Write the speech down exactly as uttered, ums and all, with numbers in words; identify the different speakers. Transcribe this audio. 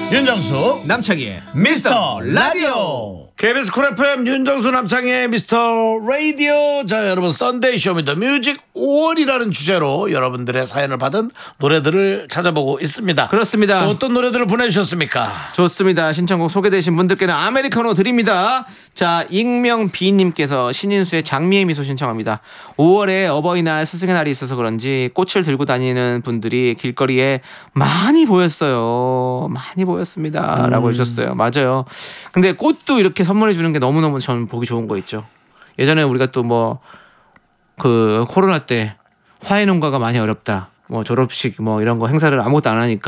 Speaker 1: 윤정수 남창희의 미스터 라디오.
Speaker 2: 케이비에스 쿨 에프엠 윤정수 남창희의 미스터 라디오. 자, 여러분, 썬데이 쇼미더 뮤직 오월이라는 주제로 여러분들의 사연을 받은 노래들을 찾아보고 있습니다.
Speaker 3: 그렇습니다.
Speaker 2: 또 어떤 노래들을 보내주셨습니까?
Speaker 3: 좋습니다. 신청곡 소개되신 분들께는 아메리카노 드립니다. 자, 익명 비님께서 신인수의 장미의 미소 신청합니다. 오월에 어버이날 스승의 날이 있어서 그런지 꽃을 들고 다니는 분들이 길거리에 많이 보였어요. 많이 보였습니다. 음. 라고 해주셨어요. 맞아요. 근데 꽃도 이렇게 선물해 주는 게 너무너무 저는 보기 좋은 거 있죠. 예전에 우리가 또 뭐 그 코로나 때 화훼 농가가 많이 어렵다, 뭐 졸업식 뭐 이런 거 행사를 아무것도 안 하니까